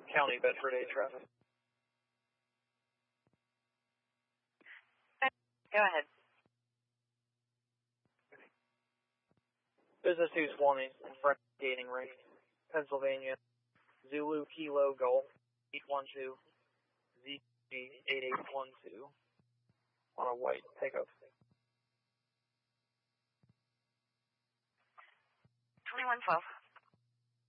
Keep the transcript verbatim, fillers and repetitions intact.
County Bedford eight traffic. Go ahead. Business two twenty in front of the skating rink, Pennsylvania. Zulu Kilo Golf eight one two, Z G eight eight one two on a white pickup. twenty-one twelve.